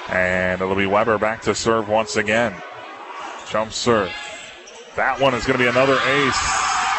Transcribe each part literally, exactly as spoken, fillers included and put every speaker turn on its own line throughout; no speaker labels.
And it'll be Weber back to serve once again. Jump serve. That one is going to be another ace.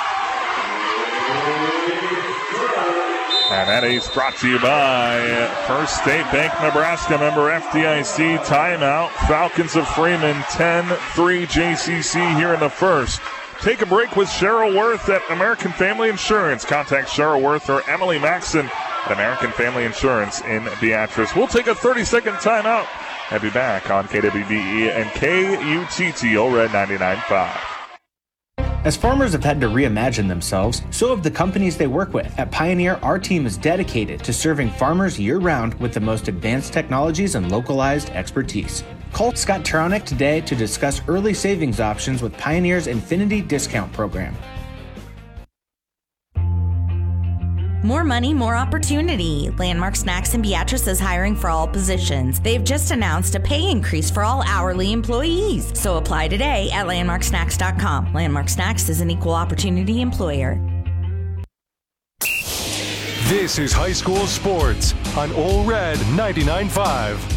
And that ace brought to you by First State Bank Nebraska, member F D I C. Timeout. Falcons of Freeman, ten three J C C here in the first. Take a break with Cheryl Worth at American Family Insurance. Contact Cheryl Worth or Emily Maxson at American Family Insurance in Beatrice. We'll take a thirty-second timeout. I'll be back on K W B E and K U T T O-Red ninety-nine point five.
As farmers have had to reimagine themselves, so have the companies they work with. At Pioneer, our team is dedicated to serving farmers year-round with the most advanced technologies and localized expertise. Call Scott Tronick today to discuss early savings options with Pioneer's Infinity Discount Program.
More money, more opportunity. Landmark Snacks in Beatrice is hiring for all positions. They've just announced a pay increase for all hourly employees. So apply today at landmark snacks dot com. Landmark Snacks is an equal opportunity employer.
This is high school sports on Ole Red ninety-nine point five.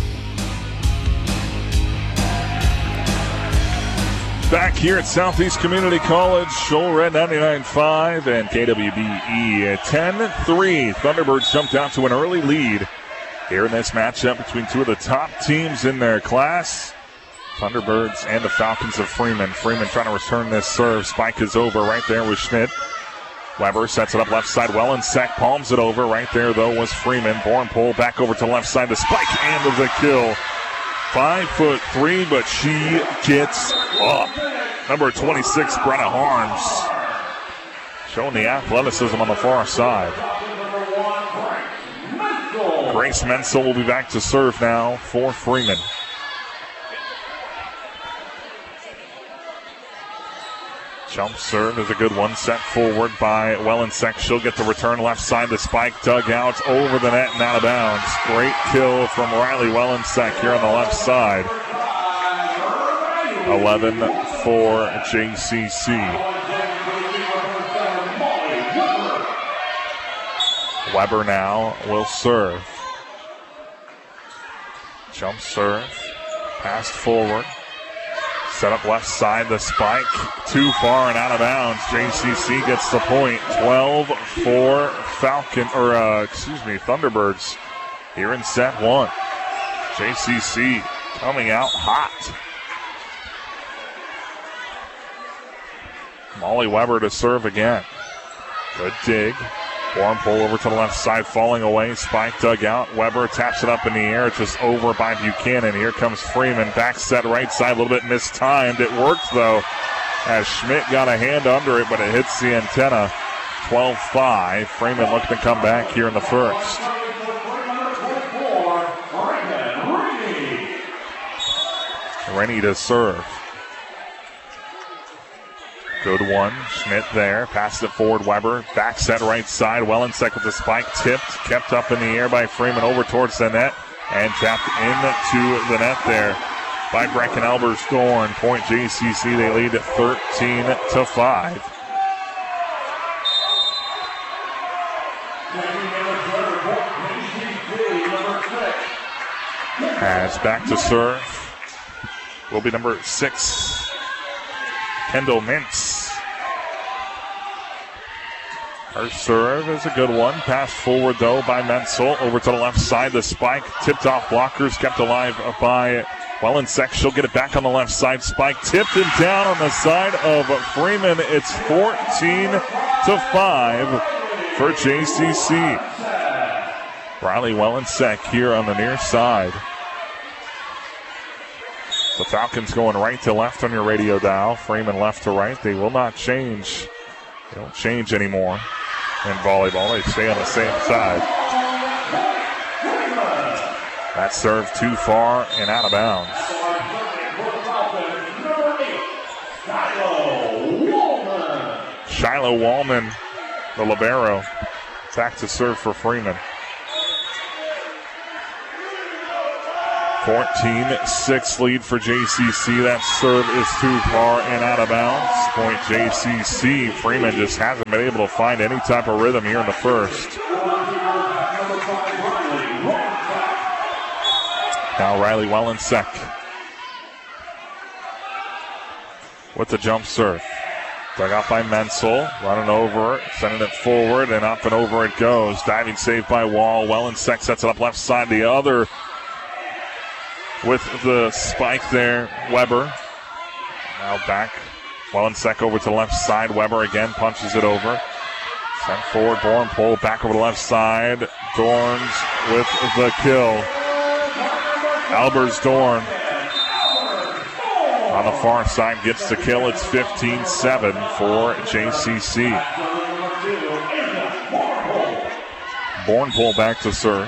Back here at Southeast Community College, Ole Red ninety-nine point five and K W B E ten three. Thunderbirds jumped out to an early lead here in this matchup between two of the top teams in their class. Thunderbirds and the Falcons of Freeman. Freeman trying to return this serve. Spike is over right there with Schmidt. Weber sets it up left side. Wellensek palms it over. Right there, though, was Freeman. Bornpole back over to left side. The Spike and the kill. Five foot three, but she gets up. Number twenty-six, Brenna Harms, showing the athleticism on the far side. Grace Menzel will be back to serve now for Freeman. Jump serve is a good one, set forward by Wellensek. She'll get the return left side. The Spike dug out over the net and out of bounds. Great kill from Riley Wellensek here on the left side. eleven for J C C. Weber now will serve. Jump serve. Passed forward. Set up left side, the Spike, too far and out of bounds. J C C gets the point. twelve for Falcon, or uh, excuse me, Thunderbirds here in set one. J C C coming out hot. Molly Weber to serve again. Good dig. Bornpole over to the left side, falling away. Spike dug out. Weber taps it up in the air, just over by Buchanan. Here comes Freeman. Back set right side, a little bit mistimed. It worked, though, as Schmidt got a hand under it, but it hits the antenna. twelve five. Freeman looking to come back here in the first. Rennie to serve. Good one. Schmidt there. Passes it forward. Weber. Back set right side. Wellensek with the Spike. Tipped. Kept up in the air by Freeman over towards the net. And tapped into the net there by Brecken Elbersthorn. Point J C C. They lead at thirteen to five. As back to serve will be number six, Kendall Mintz. Her serve is a good one. Passed forward, though, by Menzel. Over to the left side. The Spike tipped off blockers. Kept alive by Wellensek. She'll get it back on the left side. Spike tipped and down on the side of Freeman. It's fourteen to five for J C C. Riley Wellensek here on the near side. The Falcons going right to left on your radio dial. Freeman left to right. They will not change. They don't change anymore in volleyball. They stay on the same side. That serve too far and out of bounds. Shiloh Wallman, the libero, back to serve for Freeman. fourteen six lead for J C C. That serve is too far and out of bounds. Point J C C. Freeman just hasn't been able to find any type of rhythm here in the first. Now Riley Wellensek with the jump serve. Dug out by Menzel, running over, sending it forward, and up and over it goes. Diving save by Wall. Wellensek sets it up left side. The other with the spike there, Weber. Now back. Wellensek over to the left side. Weber again punches it over. Sent forward, Bourne back over the left side. Dorns with the kill. Albers Dorn on the far side gets the kill. It's fifteen seven for J C C. Bourne back to serve.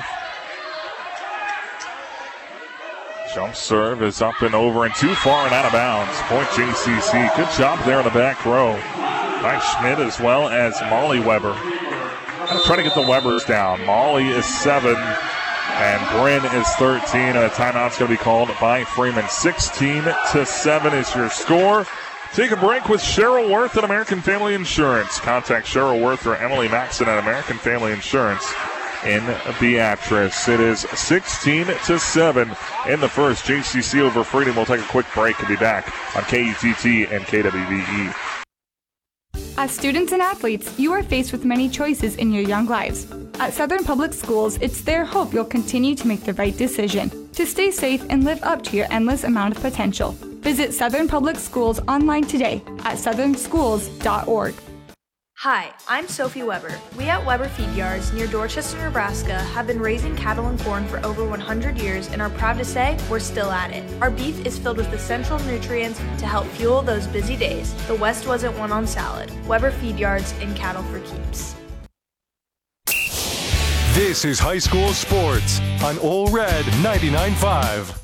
Jump serve is up and over and too far and out of bounds. Point J C C. Good job there in the back row by Schmidt as well as Molly Weber. I'm trying to get the Webers down. Molly is seven and Bryn is thirteen, and a timeout's going to be called by Freeman. sixteen to seven is your score. Take a break with Cheryl Worth at American Family Insurance. Contact Cheryl Worth or Emily Maxon at American Family Insurance in Beatrice. It is sixteen to seven in the first. J C C over Freedom. We'll take a quick break and be back on K U T T and K W B E.
As students and athletes, you are faced with many choices in your young lives. At Southern Public Schools, it's their hope you'll continue to make the right decision to stay safe and live up to your endless amount of potential. Visit Southern Public Schools online today at southern schools dot org.
Hi, I'm Sophie Weber. We at Weber Feed Yards near Dorchester, Nebraska have been raising cattle and corn for over one hundred years and are proud to say we're still at it. Our beef is filled with essential nutrients to help fuel those busy days. The West wasn't won on salad. Weber Feed Yards and cattle for keeps.
This is high school sports on Ole Red ninety-nine point five.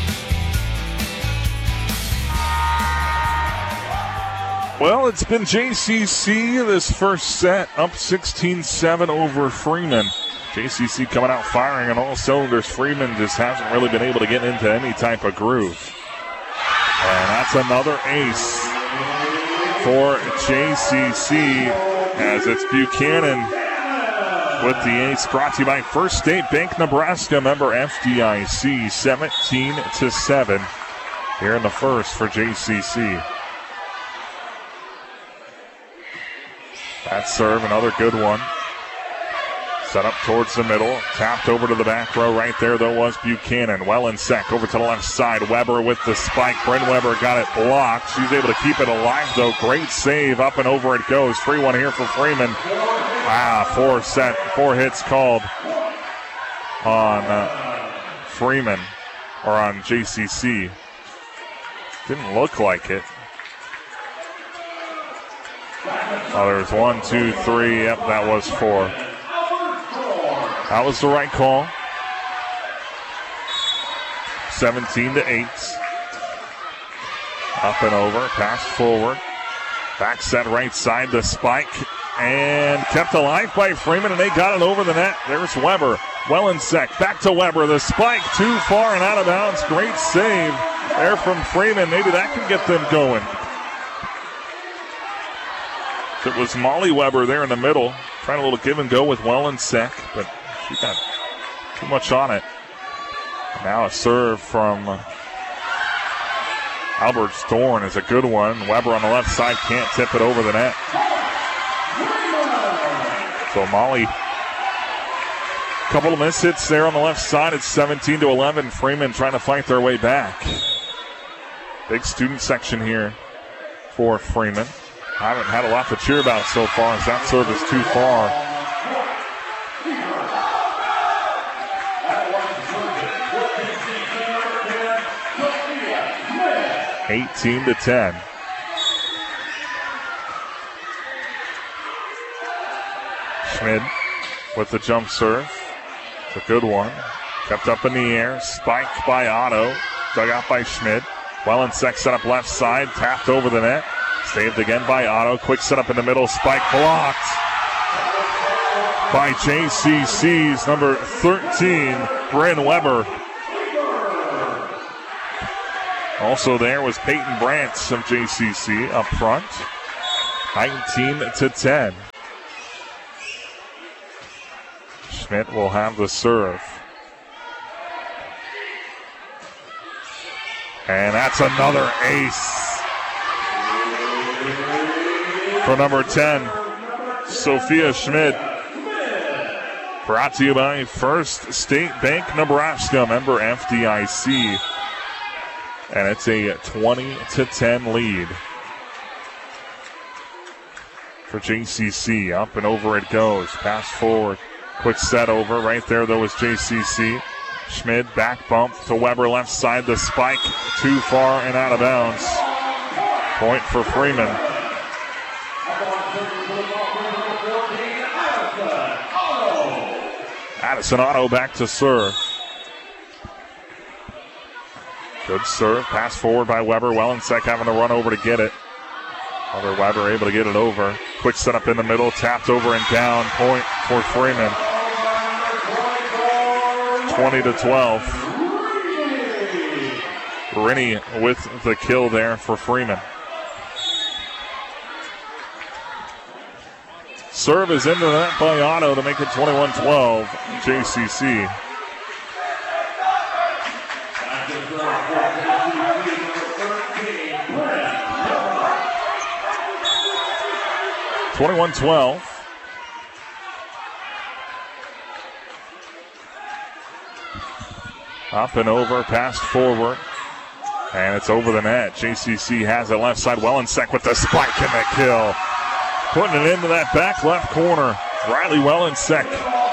Well, it's been J C C this first set, up sixteen seven over Freeman. J C C coming out firing on all cylinders. Freeman just hasn't really been able to get into any type of groove. And that's another ace for J C C as it's Buchanan with the ace, brought to you by First State Bank Nebraska, member F D I C. seventeen to seven here in the first for J C C. That serve, another good one. Set up towards the middle. Tapped over to the back row. Right there, though, was Buchanan. Wellensek over to the left side. Weber with the spike. Bryn Weber got it blocked. She's able to keep it alive, though. Great save. Up and over it goes. three one here for Freeman. Ah, four set, four hits called on uh, Freeman, or on J C C. Didn't look like it. Oh, there's one, two, three. Yep, that was four. That was the right call. seventeen to eight. Up and over, pass forward. Back set right side, the spike. And kept alive by Freeman, and they got it over the net. There's Weber. Wellensek back to Weber. The spike too far and out of bounds. Great save there from Freeman. Maybe that can get them going. It was Molly Weber there in the middle, trying a little give and go with Wellensek, but she got too much on it. Now a serve from Albert Storn is a good one. Weber on the left side can't tip it over the net. So Molly, a couple of miss hits there on the left side. It's seventeen to eleven. Freeman trying to fight their way back. Big student section here for Freeman. Haven't had a lot to cheer about so far as that serve is too far. eighteen to ten. Schmid with the jump serve. It's a good one. Kept up in the air. Spiked by Otto. Dug out by Schmid. Wellensek set up left side. Tapped over the net. Saved again by Otto. Quick setup in the middle. Spike blocked by J C C's number thirteen, Bryn Weber. Also there was Peyton Brantz of J C C up front. nineteen to ten. Schmidt will have the serve. And that's another ace for number ten, Sophia Schmid. Brought to you by First State Bank Nebraska, member F D I C. And it's a twenty to ten lead for J C C. Up and over it goes. Pass forward. Quick set over. Right there, though, is J C C. Schmid back bump to Weber left side. The spike too far and out of bounds. Point for Freeman. Addison Otto back to serve. Good serve. Pass forward by Weber. Wellensek having to run over to get it. Other Weber able to get it over. Quick setup in the middle. Tapped over and down. Point for Freeman. twenty to twelve. Rennie with the kill there for Freeman. Serve is into that by Otto to make it twenty-one twelve. J C C. twenty-one twelve. Up and over, passed forward. And it's over the net. J C C has it left side. Wellensek with the spike and the kill. Putting it into that back left corner. Riley Wellensek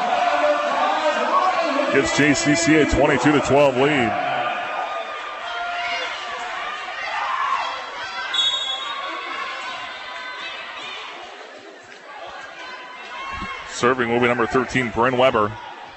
gives J C C a twenty-two to twelve lead. Serving will be number thirteen, Bryn Weber.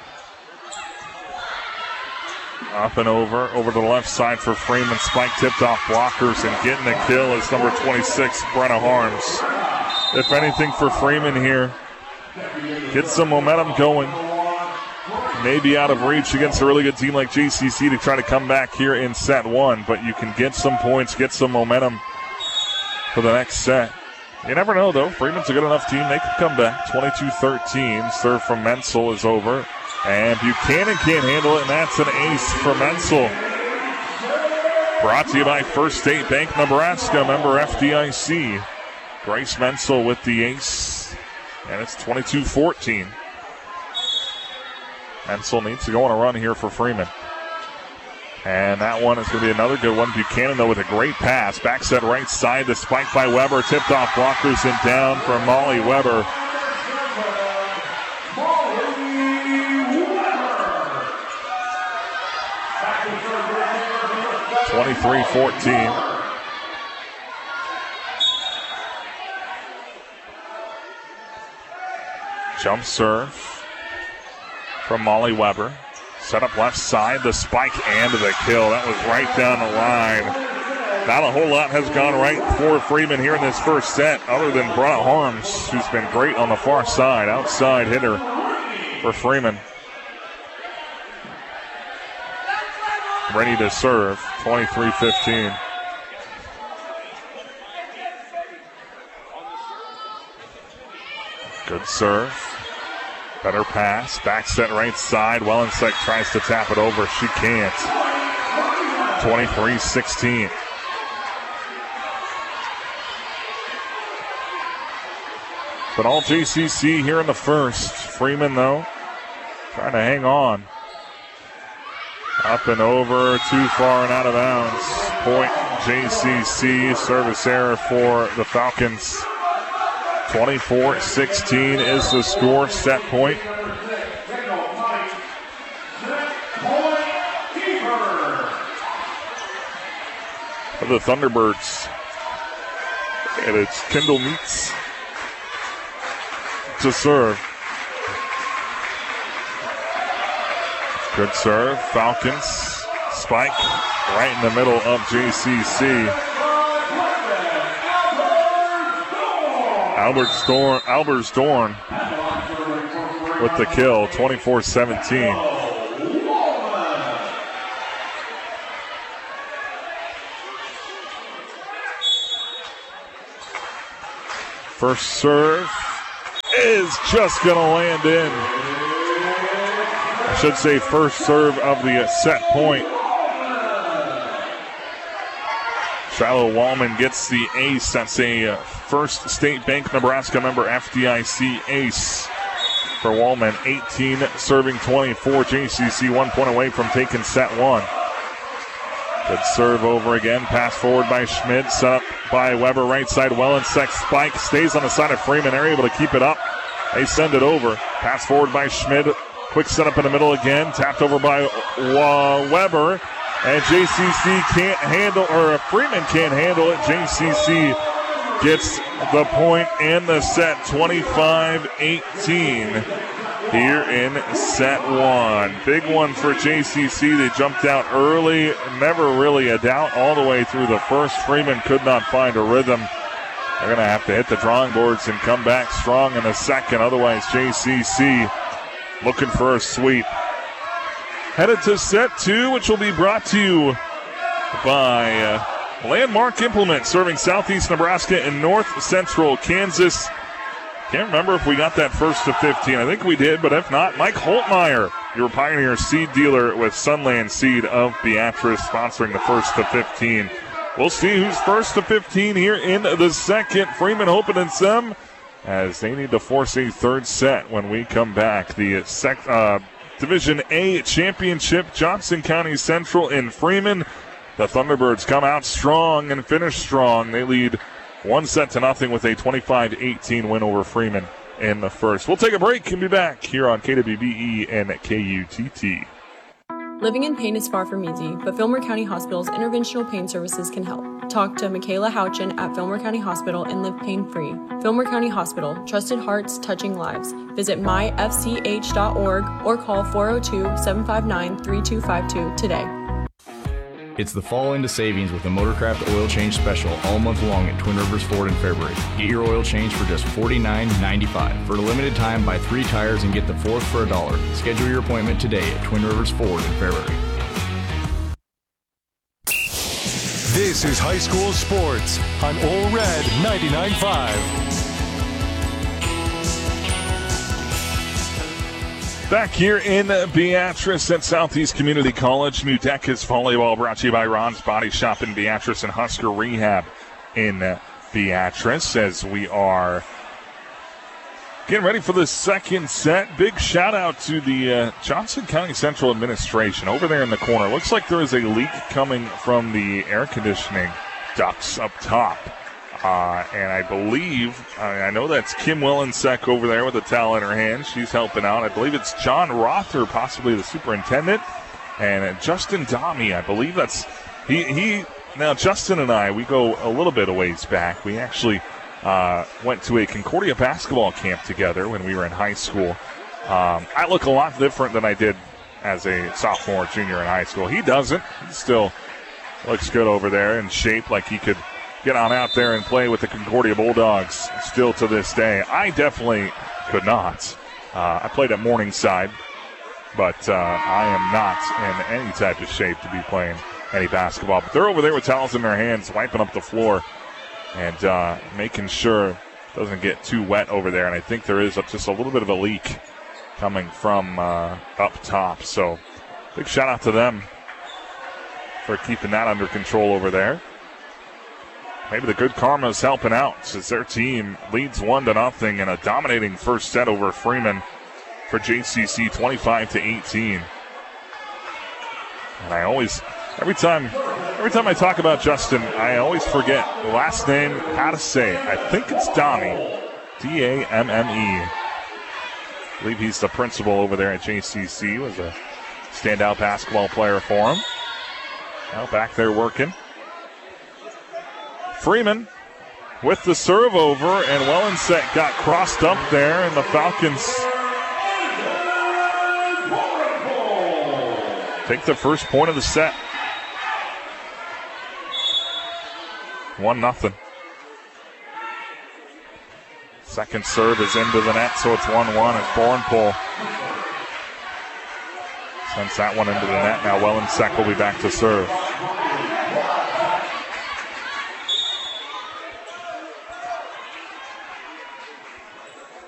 Up and over, over to the left side for Freeman. Spike tipped off blockers and getting the kill is number twenty-six, Brenna Harms. If anything for Freeman here, get some momentum going. Maybe out of reach against a really good team like J C C to try to come back here in set one, but you can get some points, get some momentum for the next set. You never know, though. Freeman's a good enough team. They could come back. twenty-two thirteen. Serve from Menzel is over. And Buchanan can't handle it, and that's an ace for Menzel. Brought to you by First State Bank Nebraska, member F D I C. Grace Menzel with the ace, and it's twenty-two fourteen. Menzel needs to go on a run here for Freeman. And that one is going to be another good one. Buchanan, though, with a great pass. Back set right side. The spike by Weber. Tipped off blockers and down for Molly Weber. twenty-three fourteen. Jump serve from Molly Weber. Set up left side, the spike and the kill. That was right down the line. Not a whole lot has gone right for Freeman here in this first set, other than Brenna Harms, who's been great on the far side. Outside hitter for Freeman. Ready to serve, twenty-three fifteen. Good serve. Better pass. Back set right side. Wellensek tries to tap it over. She can't. twenty-three sixteen. But all J C C here in the first. Freeman, though, trying to hang on. Up and over. Too far and out of bounds. Point J C C. Service error for the Falcons. twenty-four sixteen is the score. Set point. For the Thunderbirds. And it's Kendall Meets to serve. Good serve. Falcons. Spike right in the middle of J C C. Albert Storm, Albert Storm with the kill, twenty-four seventeen. First serve is just going to land in. I should say first serve of the set point. Shiloh Wallman gets the ace. That's a First State Bank Nebraska member F D I C ace for Wallman. eighteen serving twenty-four. J C C one point away from taking set one. Good serve over again. Pass forward by Schmidt. Set up by Weber. Right side. Wellenseck spike. Stays on the side of Freeman. They're able to keep it up. They send it over. Pass forward by Schmidt. Quick setup in the middle again. Tapped over by uh, Weber. And J C C can't handle, or Freeman can't handle it. J C C gets the point and the set, twenty-five eighteen here in set one. Big one for J C C. They jumped out early. Never really a doubt all the way through the first. Freeman could not find a rhythm. They're going to have to hit the drawing boards and come back strong in the second. Otherwise, J C C looking for a sweep. Headed to set two, which will be brought to you by uh, Landmark Implement, serving southeast Nebraska and north central Kansas. Can't remember if we got that first to fifteen. I think we did, but if not, Mike Holtmeyer, your Pioneer seed dealer with Sunland Seed of Beatrice, sponsoring the first to fifteen. We'll see who's first to fifteen here in the second. Freeman hoping it's them, as they need to force a third set when we come back. The sec, uh, Division A Championship, Johnson County Central in Freeman. The Thunderbirds come out strong and finish strong. They lead one set to nothing with a twenty-five eighteen win over Freeman in the first. We'll take a break and be back here on K W B E and K U T T.
Living in pain is far from easy, but Fillmore County Hospital's interventional pain services can help. Talk to Michaela Houchin at Fillmore County Hospital and live pain-free. Fillmore County Hospital, trusted hearts, touching lives. Visit my f c h dot org or call four oh two, seven five nine, three two five two today.
It's the fall into savings with the Motorcraft Oil Change Special all month long at Twin Rivers Ford in February. Get your oil change for just forty-nine ninety-five. For a limited time, buy three tires and get the fourth for a dollar. Schedule your appointment today at Twin Rivers Ford in February.
This is high school sports on Ole Red ninety-nine point five.
Back here in Beatrice at Southeast Community College, New Decas Volleyball brought to you by Ron's Body Shop in Beatrice and Husker Rehab in Beatrice, as we are getting ready for the second set. Big shout out to the uh, Johnson County Central Administration over there in the corner. Looks like there is a leak coming from the air conditioning ducts up top. Uh, and I believe, I, I know that's Kim Willensek over there with a towel in her hand. She's helping out. I believe it's John Rother, possibly the superintendent, and uh, Justin Domi. I believe that's, he, he, now Justin and I, we go a little bit a ways back. We actually uh, went to a Concordia basketball camp together when we were in high school. Um, I look a lot different than I did as a sophomore, junior in high school. He doesn't. He still looks good over there in shape, like he could get on out there and play with the Concordia Bulldogs still to this day. I definitely could not. Uh, I played at Morningside, but uh, I am not in any type of shape to be playing any basketball. But they're over there with towels in their hands, wiping up the floor and uh, making sure it doesn't get too wet over there. And I think there is just a little bit of a leak coming from uh, up top. So big shout out to them for keeping that under control over there. Maybe the good karma is helping out, as their team leads one to nothing in a dominating first set over Freeman for J C C, twenty-five to eighteen. And I always, every time, every time I talk about Justin, I always forget the last name, how to say it. I think it's Domi, D A M M E. I believe he's the principal over there at J C C. Was a standout basketball player for him. Now back there working. Freeman with the serve over, and Wellenset got crossed up there, and the Falcons take the first point of the set. One nothing. Second serve is into the net, so it's one one at Thornpool. Sends that one into the net. Now Wellenset will be back to serve.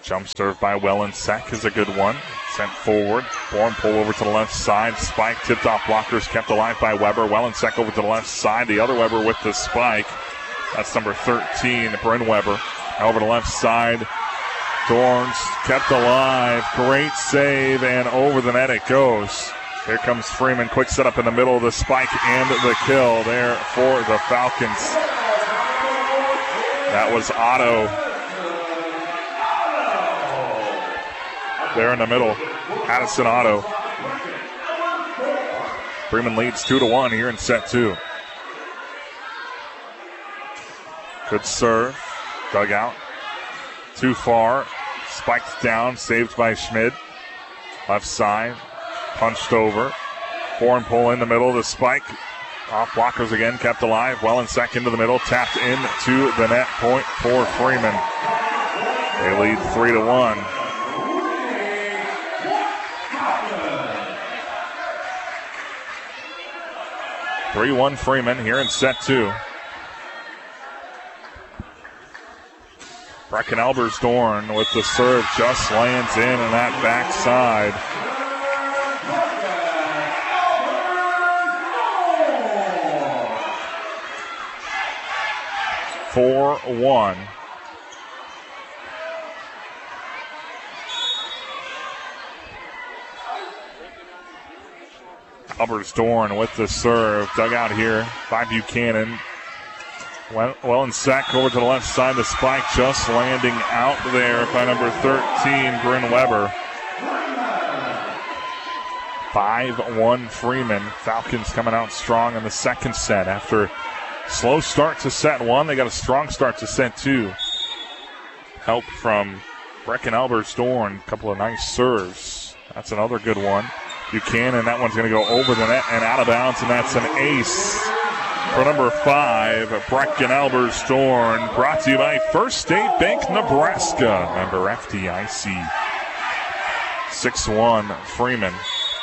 Jump serve by Wellensack is a good one. Sent forward. Born pull over to the left side. Spike tipped off blockers, kept alive by Weber. Wellensack over to the left side. The other Weber with the spike. That's number thirteen, Bryn Weber. Over the left side. Dorns kept alive. Great save, and over the net it goes. Here comes Freeman. Quick setup in the middle of the spike and the kill there for the Falcons. That was Otto. There in the middle, Addison Otto. Freeman leads two to one here in set two. Good serve, dug out, too far, spiked down, saved by Schmid. Left side, punched over. Foreign pull in the middle of the spike. Off blockers again, kept alive. Wellensack into the middle, tapped into the net, point for Freeman. They lead three to one. three one Freeman here in set two. Brecken Albersdorn with the serve just lands in on that backside. four one. Albersdorn with the serve. Dug out here by Buchanan. Wellensack over to the left side. The spike just landing out there by number thirteen, Bryn Weber. five one Freeman. Falcons coming out strong in the second set. After slow start to set one, they got a strong start to set two. Help from Brecken Albersdorn. A couple of nice serves. That's another good one. Buchanan, that one's going to go over the net and out of bounds, and that's an ace for number five, Brecken Albersdorn. Brought to you by First State Bank, Nebraska. Member F D I C. six one Freeman.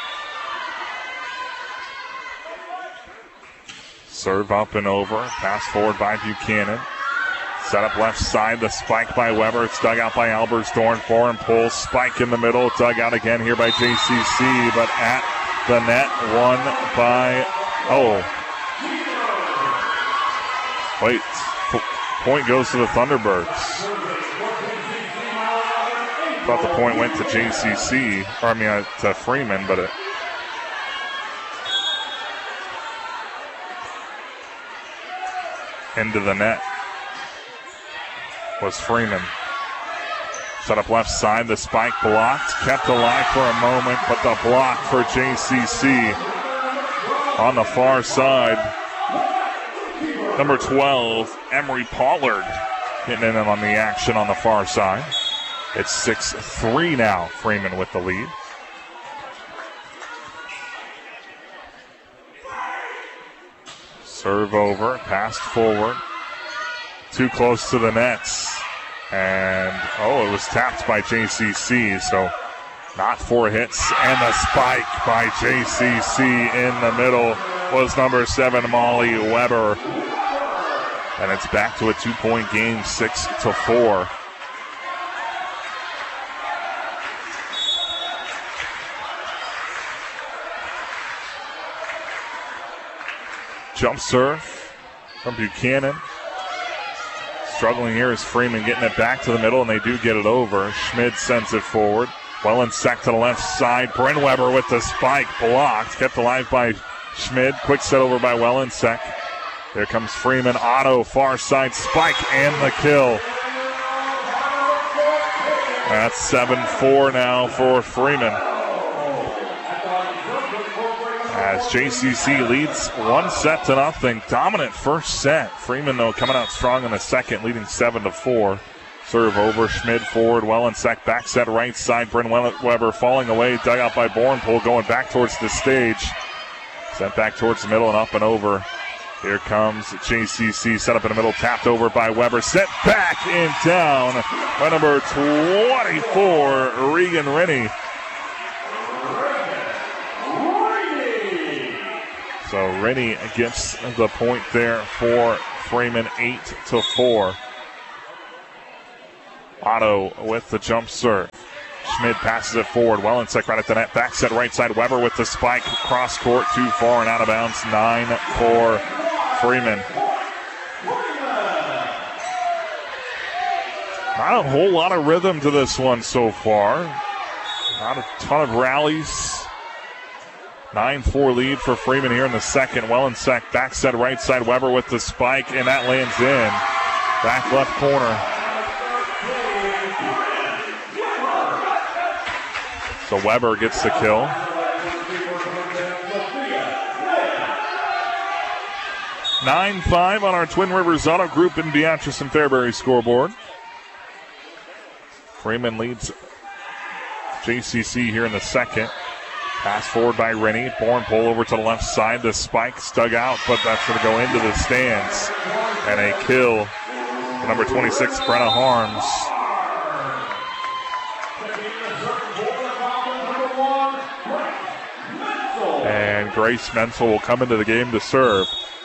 Serve up and over. Pass forward by Buchanan. Set up left side. The spike by Weber. It's dug out by Albersdorn. Foreign pull. Spike in the middle. Dug out again here by J C C. But at the net. Won by... Oh. Wait. P- point goes to the Thunderbirds. Thought the point went to J C C. Or I mean uh, to Freeman. But it... into the net was Freeman. Set up left side, the spike blocked, kept alive for a moment, but the block for J C C on the far side. Number twelve, Emery Pollard, getting in on the action on the far side. It's six three now, Freeman with the lead. Serve over, passed forward. Too close to the nets. And, oh, it was tapped by J C C, so not four hits. And the spike by J C C in the middle was number seven, Molly Weber. And it's back to a two-point game, six to four. Jump serve from Buchanan. Struggling here is Freeman getting it back to the middle, and they do get it over. Schmid sends it forward. Wellensack to the left side. Bryn Weber with the spike blocked. Kept alive by Schmid. Quick set over by Wellensack. Here comes Freeman. Otto, far side spike and the kill. That's seven four now for Freeman. As J C C leads one set to nothing. Dominant first set. Freeman, though, coming out strong in the second, leading seven to four. Serve over, Schmid forward, Wellensack back set right side. Bryn Weber falling away, dug out by Bornpool, going back towards the stage. Sent back towards the middle and up and over. Here comes J C C, set up in the middle, tapped over by Weber. Set back and down by number twenty-four, Regan Rennie. So Rennie gets the point there for Freeman, eight to four. Otto with the jump serve. Schmid passes it forward. Wellensek right at the net. Back set right side. Weber with the spike. Cross court too far and out of bounds. Nine for Freeman. Not a whole lot of rhythm to this one so far. Not a ton of rallies. nine four lead for Freeman here in the second. Wellensek back set right side. Weber with the spike, and that lands in. Back left corner. So Weber gets the kill. nine five on our Twin Rivers Auto Group in Beatrice and Fairbury scoreboard. Freeman leads J C C here in the second. Pass forward by Rennie. Bornpole over to the left side. The spike's dug out, but that's going to go into the stands. And a kill. Number twenty-six, Brenna Harms. And Grace Menzel will come into the game to serve.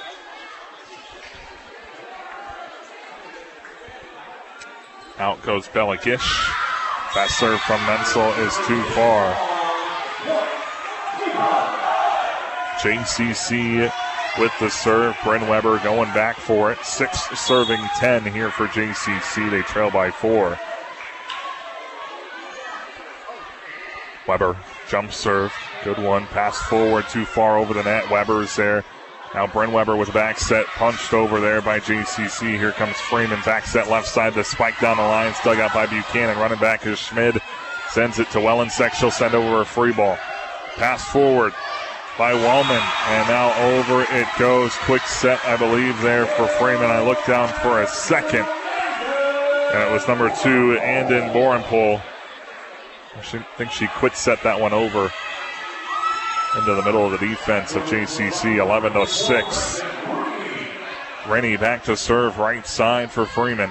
Out goes Bella Gish. That serve from Menzel is too far. J C C with the serve. Bryn Weber going back for it. Six serving ten here for J C C. They trail by four. Weber, jump serve. Good one. Pass forward too far over the net. Weber's there. Now Bryn Weber with a back set. Punched over there by J C C. Here comes Freeman. Back set left side. The spike down the line. It's dug out by Buchanan. Running back is Schmid. Sends it to Wellensek. She'll send over a free ball. Pass forward by Wellman. And now over it goes. Quick set, I believe, there for Freeman. I looked down for a second. And it was number two, Andon Borenpole. I think she quick set that one over into the middle of the defense of J C C. eleven to six. Rennie back to serve right side for Freeman.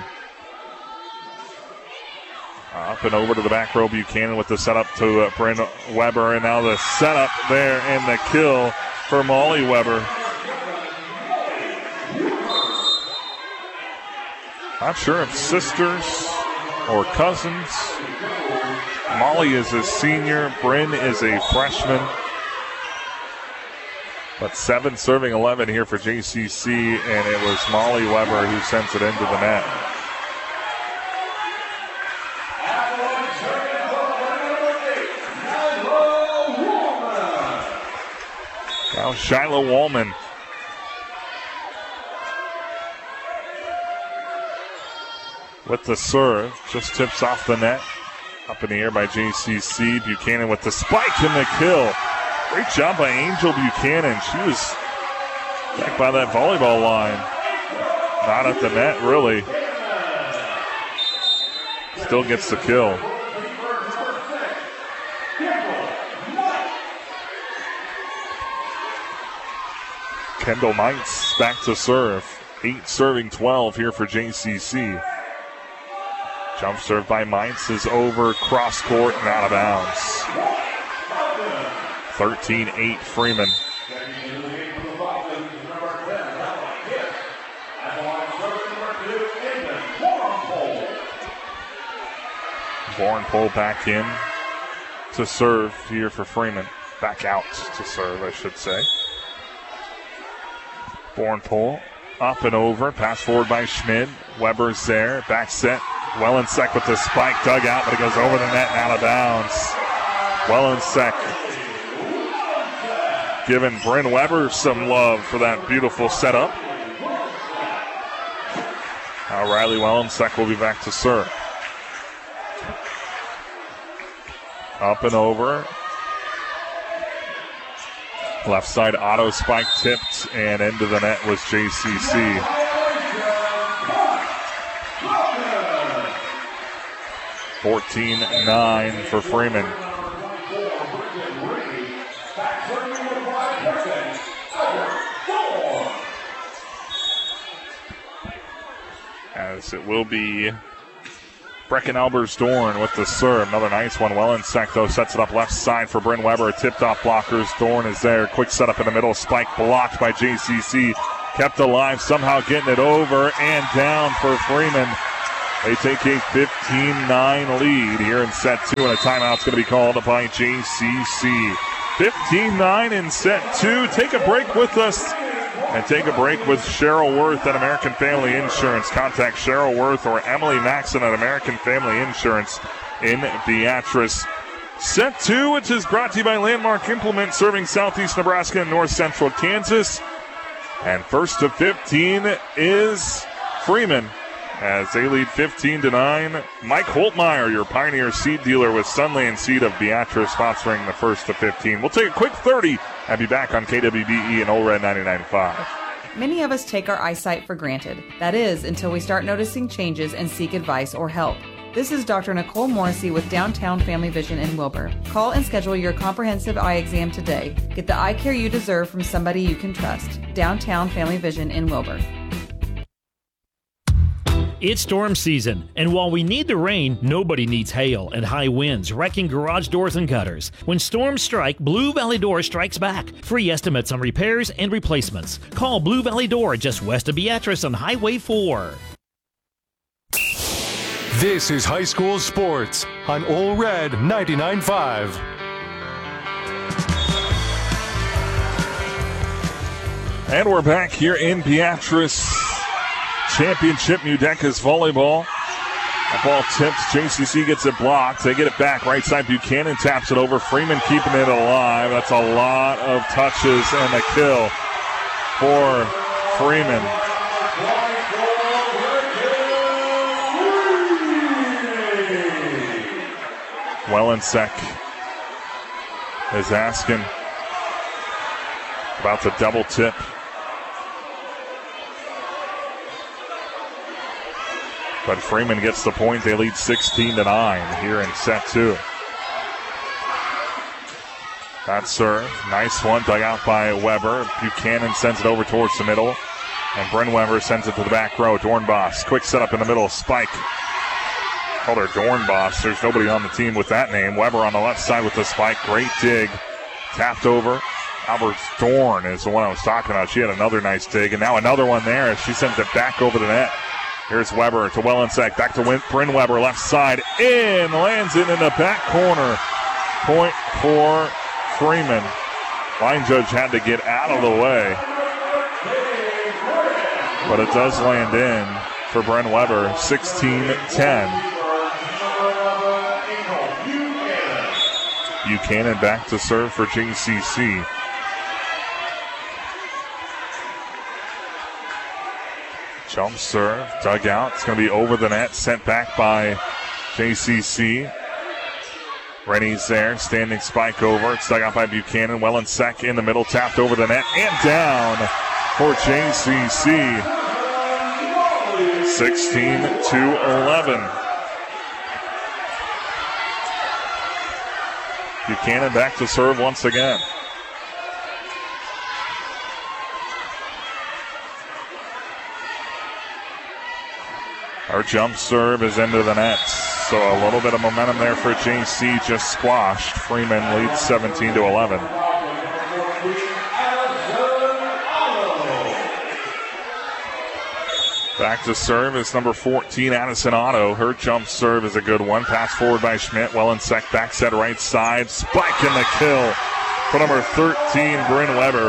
Up and over to the back row. Buchanan with the setup to uh, Bryn Weber. And now the setup there and the kill for Molly Weber. Not sure if sisters or cousins. Molly is a senior. Bryn is a freshman. But seven serving eleven here for J C C. And it was Molly Weber who sends it into the net. Now Shiloh Wallman. With the serve. Just tips off the net. Up in the air by J C C. Buchanan with the spike and the kill. Great job by Angel Buchanan. She was back by that volleyball line. Not at the net, really. Still gets the kill. Kendall Knights back to serve. Eight serving twelve here for J C C. Jump serve by Mites is over, cross court and out of bounds. thirteen eight Freeman. Bornpole back in to serve here for Freeman. Back out to serve, I should say. Bornpole up and over. Pass forward by Schmid. Weber's there. Back set. Wellensek with the spike dug out, but it goes over the net and out of bounds. Wellensek giving Bryn Weber some love for that beautiful setup. Now Riley Wellensek will be back to serve. Up and over. Left side auto spike tipped and into the net was J C C. fourteen nine for Freeman. As it will be Brecken Albers-Dorn with the serve. Another nice one. Wellensek, though, sets it up left side for Bryn Weber. Tipped off blockers. Dorn is there. Quick setup in the middle. Spike blocked by J C C. Kept alive. Somehow getting it over and down for Freeman. They take a fifteen nine lead here in set two, and a timeout's going to be called by J C C. fifteen nine in set two. Take a break with us and take a break with Cheryl Worth at American Family Insurance. Contact Cheryl Worth or Emily Maxon at American Family Insurance in Beatrice. Set two, which is brought to you by Landmark Implement, serving southeast Nebraska and north central Kansas. And first to fifteen is Freeman, as they lead fifteen to nine. Mike Holtmeyer, your Pioneer seed dealer with Sunland Seed of Beatrice, sponsoring the first to fifteen. We'll take a quick thirty and be back on K W B E and Ole Red ninety-nine point five.
Many of us take our eyesight for granted. That is, until we start noticing changes and seek advice or help. This is Doctor Nicole Morrissey with Downtown Family Vision in Wilbur. Call and schedule your comprehensive eye exam today. Get the eye care you deserve from somebody you can trust. Downtown Family Vision in Wilbur.
It's storm season, and while we need the rain, nobody needs hail and high winds wrecking garage doors and gutters. When storms strike, Blue Valley Door strikes back. Free estimates on repairs and replacements. Call Blue Valley Door just west of Beatrice on Highway four.
This is high school sports on Ole Red ninety-nine point five.
And we're back here in Beatrice. Championship Mudekas volleyball. That ball tips. J C C gets it blocked. They get it back. Right side, Buchanan taps it over. Freeman keeping it alive. That's a lot of touches and a kill for Freeman. Wellensek is asking about the double tip. But Freeman gets the point. They lead sixteen to nine here in set two. That serve. Nice one dug out by Weber. Buchanan sends it over towards the middle. And Bren Weber sends it to the back row. Dornbos. Quick setup in the middle. Spike. Called her Dornbos. There's nobody on the team with that name. Weber on the left side with the spike. Great dig. Tapped over. Albert Dorn is the one I was talking about. She had another nice dig. And now another one there. She sends it back over the net. Here's Weber to Wellensek. Back to Bryn Weber. Left side. In. Lands it in the back corner. Point for Freeman. Line judge had to get out of the way. But it does land in for Bryn Weber. sixteen ten. Buchanan back to serve for J C C. Jump serve, dug out. It's going to be over the net, sent back by J C C. Rennie's there, standing spike over. It's dug out by Buchanan. Wellensek in the middle, tapped over the net and down for J C C. sixteen to eleven. Buchanan back to serve once again. Our jump serve is into the net. So a little bit of momentum there for J C, just squashed. Freeman leads seventeen to eleven. Back to serve is number fourteen, Addison Otto. Her jump serve is a good one. Pass forward by Schmidt. Wellensek back set right side. Spike in the kill for number thirteen, Bryn Weber.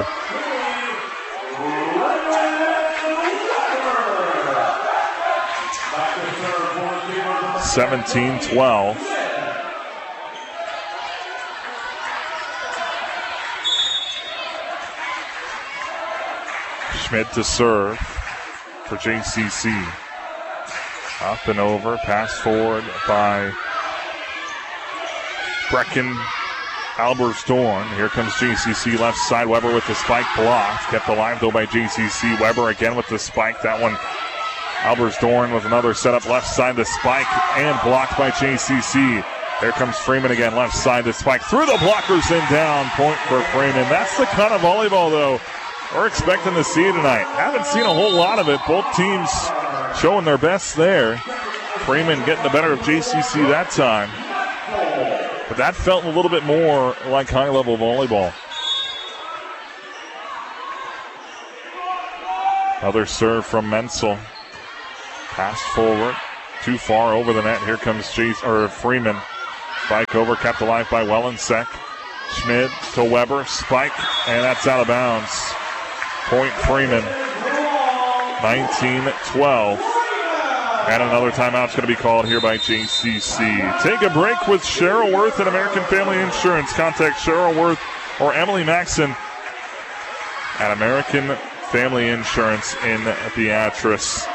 seventeen twelve. Schmidt to serve for J C C. Up and over, pass forward by Brecken Alberstorn. Here comes J C C left side. Weber with the spike blocked. Kept alive though by J C C. Weber again with the spike. That one, Alberstorn with another setup left side. The spike and blocked by J C C. Here comes Freeman again left side. The spike through the blockers and down. Point for Freeman. That's the kind of volleyball though we're expecting to see tonight. Haven't seen a whole lot of it. Both teams showing their best there. Freeman getting the better of J C C that time. But that felt a little bit more like high-level volleyball. Another serve from Menzel. Pass forward. too far over the net. Here comes Chase, or Freeman. Spike over, kept alive by Wellensek. Schmidt to Weber, spike, and that's out of bounds. Point Freeman, nineteen twelve. And another timeout's going to be called here by J C C. Take a break with Cheryl Worth and American Family Insurance. Contact Cheryl Worth or Emily Maxon at American Family Insurance in Beatrice.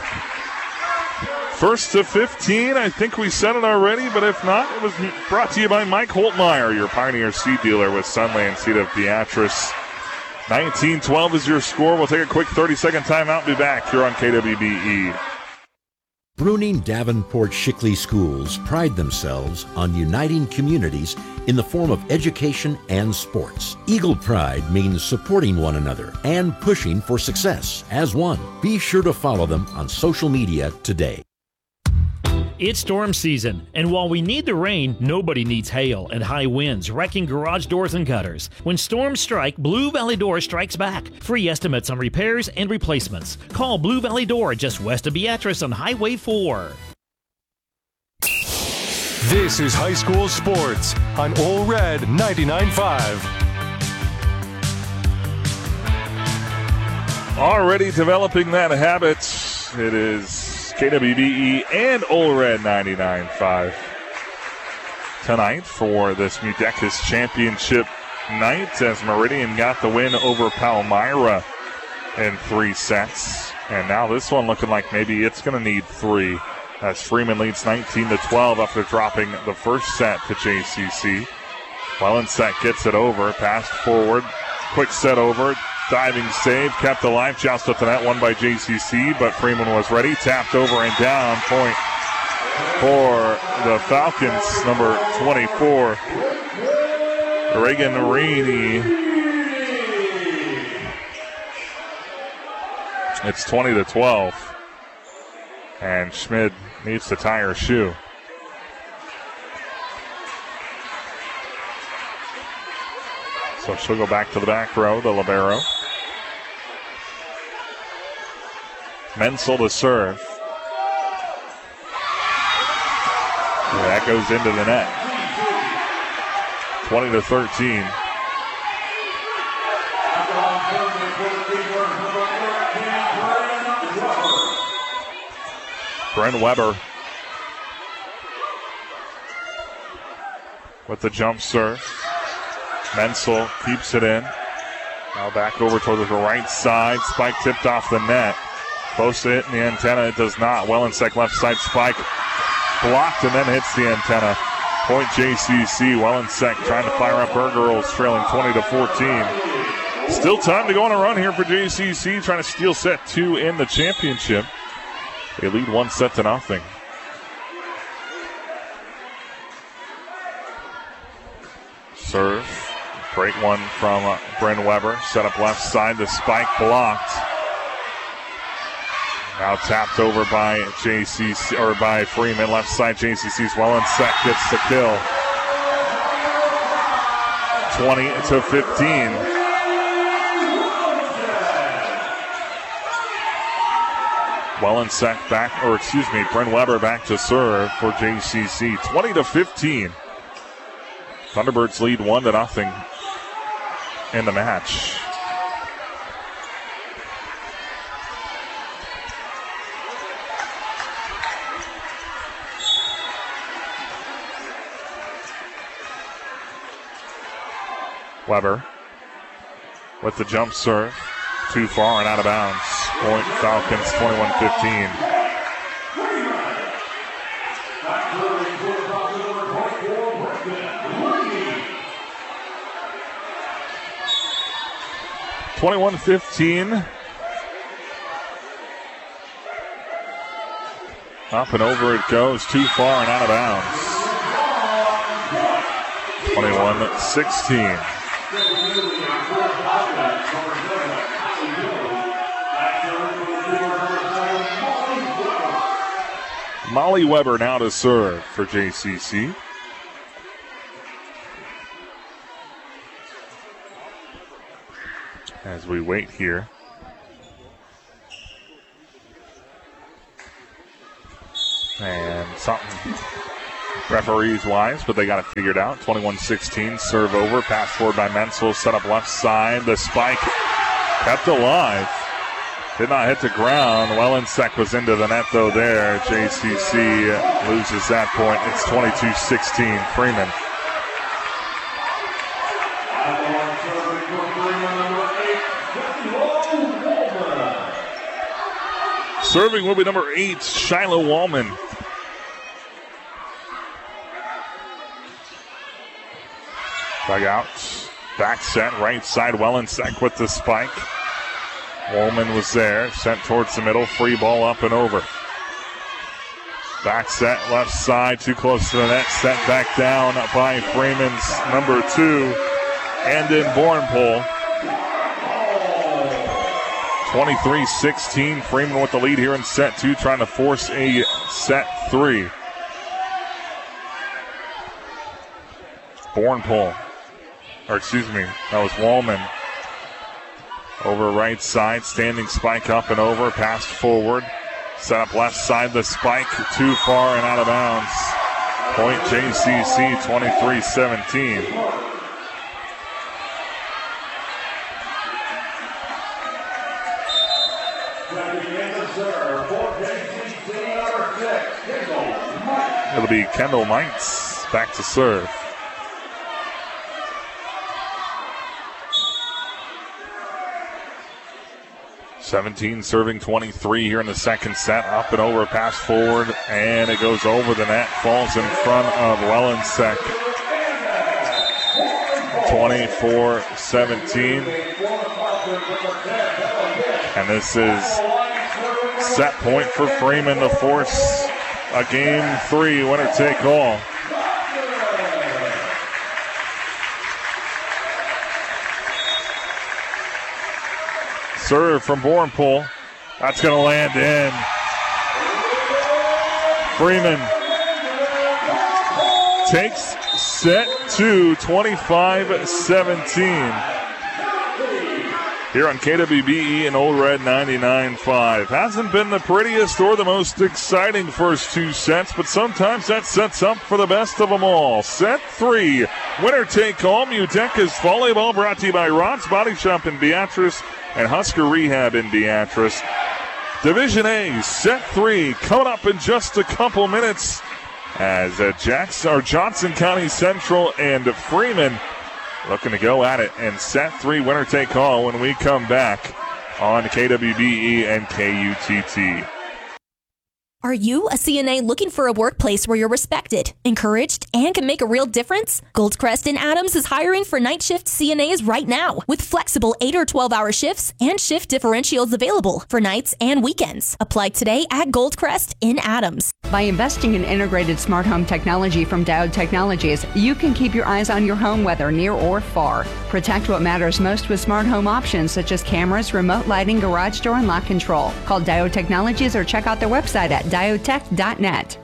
First to fifteen, I think we said it already, but if not, it was brought to you by Mike Holtmeyer, your Pioneer seed dealer with Sunland Seed of Beatrice. nineteen twelve is your score. We'll take a quick thirty-second timeout. Be back here on K W B E.
Bruning Davenport Shickley schools pride themselves on uniting communities in the form of education and sports. Eagle Pride means supporting one another and pushing for success as one. Be sure to follow them on social media today.
It's storm season, and while we need the rain, nobody needs hail and high winds wrecking garage doors and gutters. When storms strike, Blue Valley Door strikes back. Free estimates on repairs and replacements. Call Blue Valley Door just west of Beatrice on Highway four.
This is high school sports on Ole Red ninety-nine point five.
Already developing that habit. It is K W B E and Ole Red ninety-nine point five tonight for this Mudecas Championship night, as Meridian got the win over Palmyra in three sets. And now this one looking like maybe it's going to need three, as Freeman leads nineteen to twelve after dropping the first set to J C C. Wellensek gets it over, passed forward, quick set over. Diving save, kept alive, joust up the net, won by J C C, but Freeman was ready, tapped over and down, point for the Falcons, number twenty-four, Reagan Rainey. It's twenty to twelve, and Schmid needs to tie her shoe. So she'll go back to the back row, the libero. Menzel to serve. And that goes into the net. twenty to thirteen. Brent Weber with the jump serve. Menzel keeps it in. Now back over toward the right side. Spike tipped off the net. Close to hitting the antenna. It does not. Wellensek left side spike. Blocked and then hits the antenna. Point J C C. Wellensek trying to fire up her girls, trailing twenty to fourteen. Still time to go on a run here for J C C, trying to steal set two in the championship. They lead one set to nothing. Serve. Great one from uh, Bryn Weber. Set up left side. The spike blocked. Now tapped over by J C C, or by Freeman. Left side, J C C's Wellensek gets the kill. twenty to fifteen. Wellensek back, or excuse me, Bryn Weber back to serve for J C C. twenty to fifteen. Thunderbirds lead one to nothing in the match. Weber with the jump serve. Too far and out of bounds. Point Falcons twenty-one fifteen. twenty-one fifteen. Up and over it goes. Too far and out of bounds. twenty-one sixteen. Molly Weber now to serve for J C C. As we wait here. something referees-wise, but they got it figured out. twenty-one sixteen, serve over, pass forward by Menzel, set up left side. The spike kept alive. Did not hit the ground. Wellensek was into the net, though, there. J C C loses that point. It's twenty-two sixteen, Freeman. Serving will be number eight, Shiloh Wallman. Dugout, back set, right side, Wellensek with the spike. Wallman was there, sent towards the middle, free ball up and over. Back set, left side, too close to the net, set back down by Freeman's number two, Andon Bornpole. twenty-three sixteen, Freeman with the lead here in set two, trying to force a set three. Bornpole, or excuse me, that was Wallman. Over right side, standing spike up and over, pass forward. Set up left side, the spike too far and out of bounds. Point J C C, twenty-three seventeen. It'll be Kendall Mites back to serve. seventeen serving twenty-three here in the second set. Up and over, pass forward, and it goes over the net. Falls in front of Wellensek. twenty-four seventeen. And this is set point for Freeman to force a game three, winner take all. Serve from Bornpole. That's going to land in. Freeman takes set two, twenty-five seventeen. Here on K W B E and Old Red ninety-nine point five. Hasn't been the prettiest or the most exciting first two sets, but sometimes that sets up for the best of them all. Set three, winner take all. Muteca's volleyball, brought to you by Ron's Body Shop in Beatrice and Husker Rehab in Beatrice. Division A, set three, coming up in just a couple minutes as uh, Jackson, or Johnson County Central and Freeman looking to go at it. And set three, winner take all when we come back on K W B E and K U T T.
Are you a C N A looking for a workplace where you're respected, encouraged, and can make a real difference? Goldcrest and Adams is hiring for night shift C N As right now with flexible eight or twelve hour shifts and shift differentials available for nights and weekends. Apply today at Goldcrest in Adams.
By investing in integrated smart home technology from Diode Technologies, you can keep your eyes on your home whether near or far. Protect what matters most with smart home options such as cameras, remote lighting, garage door, and lock control. Call Diode Technologies or check out their website at diodetech dot net.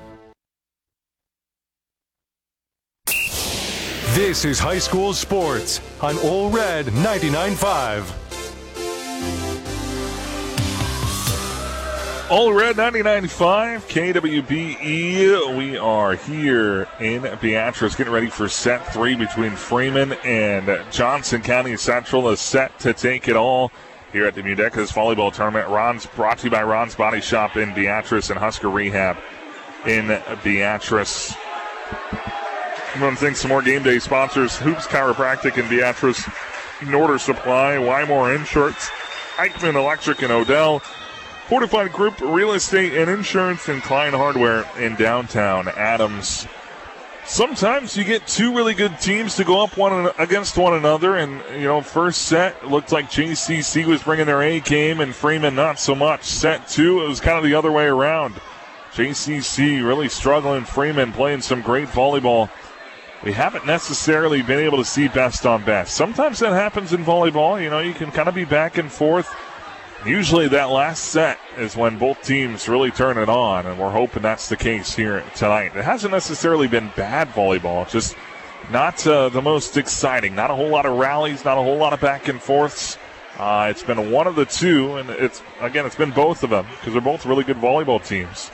This is high school sports on All Red ninety-nine point five.
All Red ninety-nine point five, K W B E. We are here in Beatrice getting ready for set three between Freeman and Johnson County Central. A set to take it all here at the Mudeca's Volleyball Tournament. Ron's brought to you by Ron's Body Shop in Beatrice and Husker Rehab in Beatrice. I'm going to thank some more game day sponsors: Hoops Chiropractic in Beatrice, Norder Supply, Wymore Insurance, Eichmann Electric in Odell, Fortified Group Real Estate and Insurance, and Klein Hardware in downtown Adams. Sometimes you get two really good teams to go up one against one another, and, you know, first set looked like J C C was bringing their A game and Freeman not so much. Set two, it was kind of the other way around. J C C really struggling, Freeman playing some great volleyball. We haven't necessarily been able to see best on best. Sometimes that happens in volleyball. You know, you can kind of be back and forth. Usually that last set is when both teams really turn it on, and we're hoping that's the case here tonight. It hasn't necessarily been bad volleyball, just not uh, the most exciting. Not a whole lot of rallies, not a whole lot of back and forths. Uh, it's been one of the two, and it's again, it's been both of them because they're both really good volleyball teams.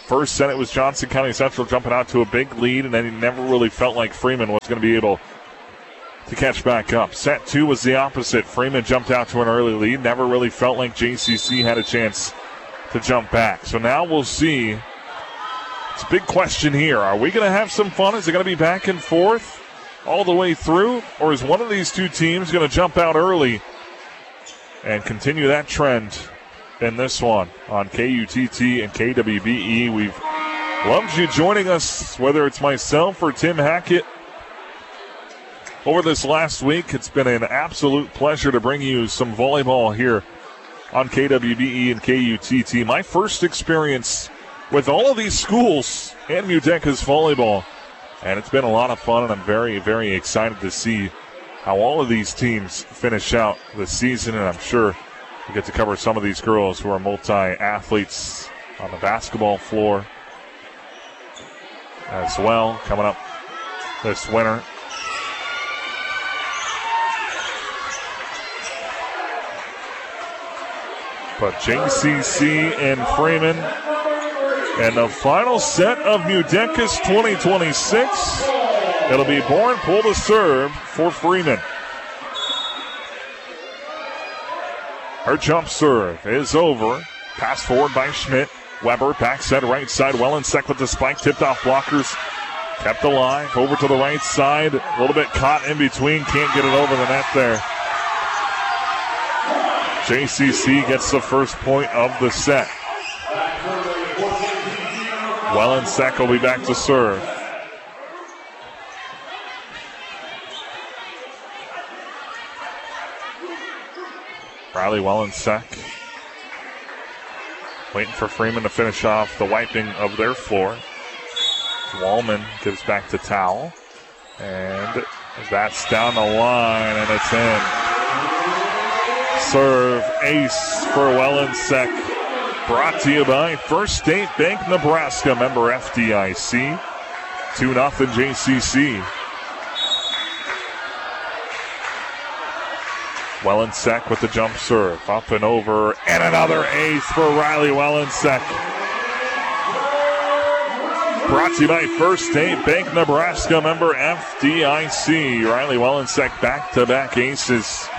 First set, it was Johnson County Central jumping out to a big lead, and then he never really felt like Freeman was going to be able to catch back up. Set two was the opposite. Freeman jumped out to an early lead, never really felt like J C C had a chance to jump back. So now we'll see. It's a big question here. Are we going to have some fun? Is it going to be back and forth all the way through? Or is one of these two teams going to jump out early and continue that trend in this one on K U T T and K W B E? We've loved you joining us, whether it's myself or Tim Hackett, over this last week. It's been an absolute pleasure to bring you some volleyball here on K W B E and K U T T. My first experience with all of these schools and Mudecas volleyball, and it's been a lot of fun, and I'm very, very excited to see how all of these teams finish out the season, and I'm sure we get to cover some of these girls who are multi-athletes on the basketball floor as well coming up this winter. But J C C and Freeman, and the final set of Mudecas twenty twenty-six. It'll be Bourne-Poole to serve for Freeman. Her jump serve is over. Pass forward by Schmidt. Weber back set right side. Wellensek with the spike. Tipped off blockers. Kept alive. Over to the right side. A little bit caught in between. Can't get it over the net there. J C C gets the first point of the set. Wellensek will be back to serve. Riley Wellensek waiting for Freeman to finish off the wiping of their floor. Wallman gives back to Towel. And that's down the line, and it's in. Serve ace for Wellensek. Brought to you by First State Bank Nebraska, member F D I C. two nothing J C C. Wellensek with the jump serve. Up and over. And another ace for Riley Wellensek. Brought to you by First State Bank Nebraska, member F D I C. Riley Wellensek back-to-back aces.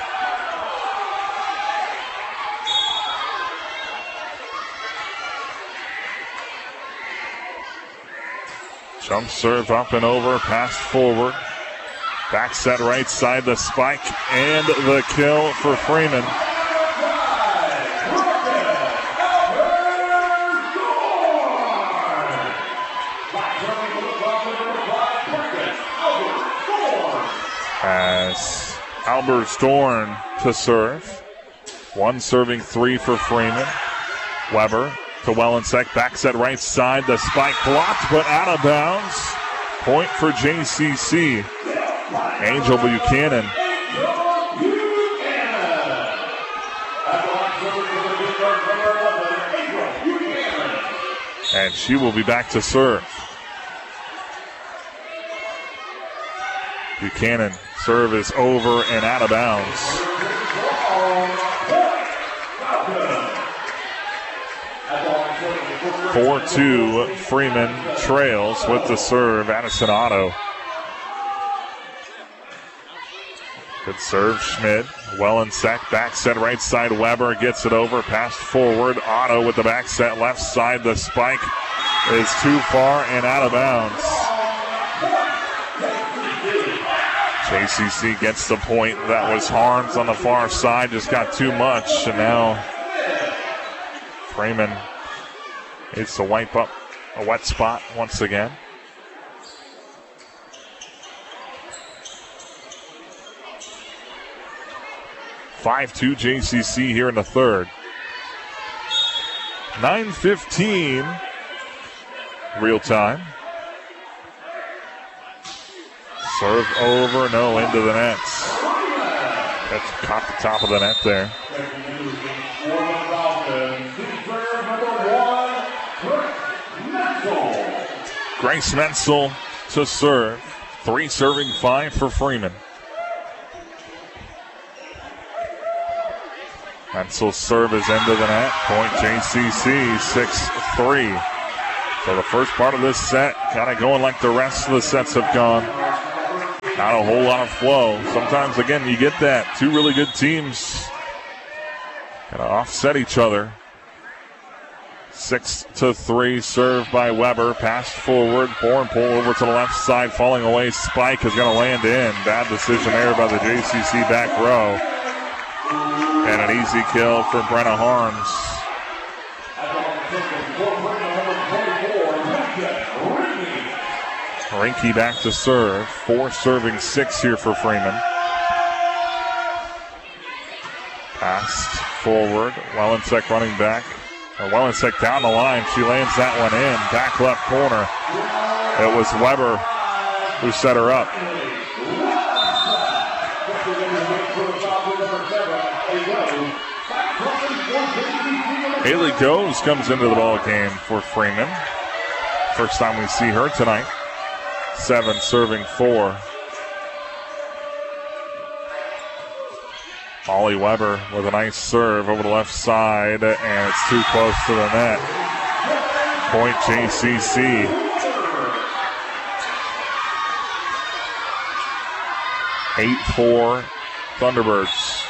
Jump serve up and over, pass forward. Back set right side, the spike and the kill for Freeman. As Albert Dorn to serve. One serving three for Freeman. Weber to Wellensek, back set right side, the spike blocked but out of bounds. Point for J C C. Angel Buchanan. And she will be back to serve. Buchanan, serve is over and out of bounds. four two, Freeman trails with the serve. Addison Otto. Good serve, Schmidt. Wellensek, back set right side. Weber gets it over. Pass forward. Otto with the back set left side. The spike is too far and out of bounds. J C C gets the point. That was Harms on the far side. Just got too much. And now Freeman needs to wipe up a wet spot once again. five two J C C here in the third. nine fifteen real time. Serve over, no, into the nets. That's caught the top of the net there. Grace Menzel to serve. Three serving five for Freeman. Menzel's serve is into the net. Point J C C, six three. So the first part of this set kind of going like the rest of the sets have gone. Not a whole lot of flow. Sometimes, again, you get that. Two really good teams kind of offset each other. Six to three served by Weber. Pass forward. Bourne-Poole over to the left side. Falling away. Spike is going to land in. Bad decision there by the J C C back row. And an easy kill for Brenna Harms. Rinke back to serve. Four serving six here for Freeman. Passed forward. Wellensek running back. Wellensek down the line. She lands that one in. Back left corner. It was Weber who set her up. Haley Goes comes into the ball game for Freeman. First time we see her tonight. Seven serving four. Molly Weber with a nice serve over the left side, and it's too close to the net. Point J C C. eight four Thunderbirds.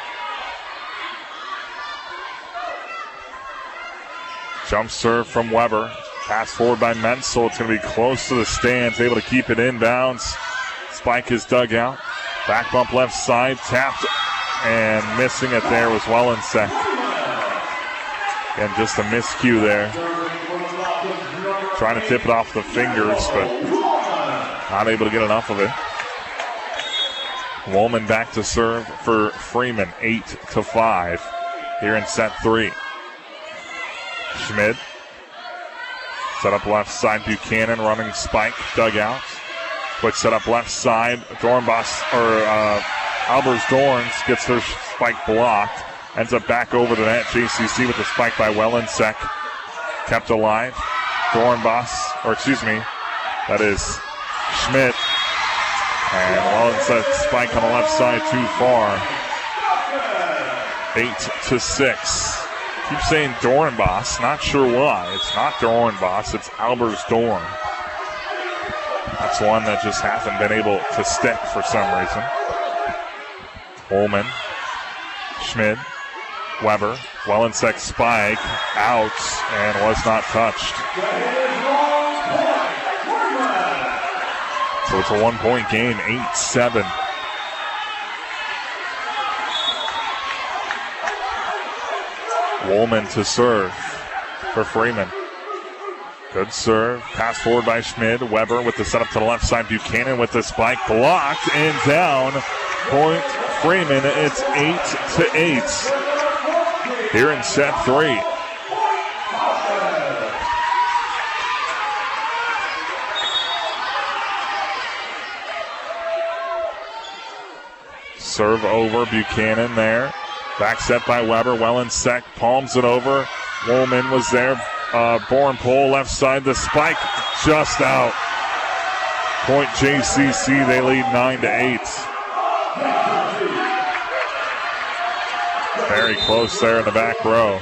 Jump serve from Weber. Pass forward by Menzel. It's going to be close to the stands. Able to keep it inbounds. Spike is dug out. Back bump left side. Tapped and missing it there was Wellensek. Again, just a miscue there. Trying to tip it off the fingers, but not able to get enough of it. Woolman back to serve for Freeman. Eight to five here in set three. Schmid. Set up left side, Buchanan running Spike, dugout. Quick set up left side, Dornbos, or uh, Albers Dorns gets their spike blocked. Ends up back over the net. J C C with the spike by Wellensek. Kept alive. Dornbos, or excuse me, that is Schmidt. And Wellensek spike on the left side too far. Eight to six. Keep saying Dornbos, not sure why. It's not Dornbos, it's Albers Dorn. That's one that just hasn't been able to stick for some reason. Holman, Schmid, Weber, Wellensek spike, out, and was not touched. So it's a one-point game, eight seven. Woolman to serve for Freeman. Good serve. Pass forward by Schmid. Weber with the setup to the left side. Buchanan with the spike. Blocked and down. Point Freeman. It's eight to eight here in set three. Serve over. Buchanan there. Back set by Weber. Wellensek palms it over. Woolman was there. Uh, Bourne-Poole left side. The spike just out. Point J C C. They lead nine to eight. Very close there in the back row.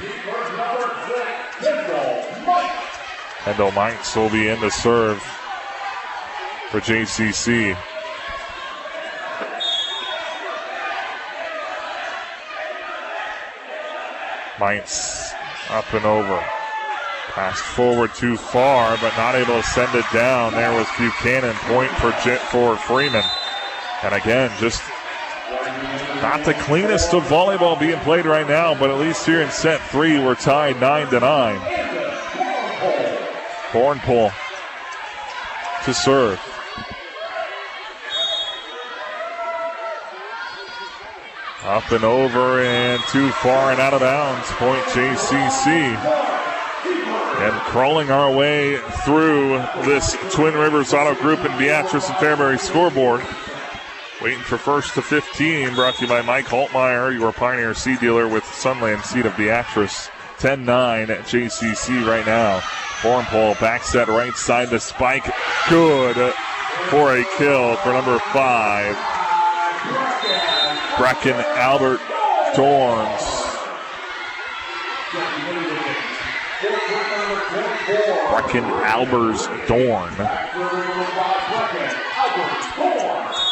Kendall Mikes will be in to serve for J C C. Mites up and over. Pass forward too far, but not able to send it down. There was Buchanan. Point for for Freeman. And again, just not the cleanest of volleyball being played right now, but at least here in set three, we're tied nine to nine. Bourne-Poole to serve. Up and over and too far and out of bounds. Point J C C. And crawling our way through this Twin Rivers Auto Group and Beatrice and Fairbury scoreboard. Waiting for first to fifteen. Brought to you by Mike Holtmeyer, your Pioneer seed dealer with Sunland Seed of Beatrice. ten nine at J C C right now. Bourne-Poole back set right side. The spike. Good for a kill for number five. Brecken Albert Dorns. Brecken Albers Dorn.